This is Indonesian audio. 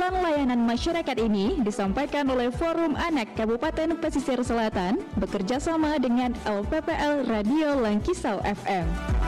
iklan layanan masyarakat ini disampaikan oleh Forum Anak Kabupaten Pesisir Selatan bekerja sama dengan LPPL Radio Langkisau FM.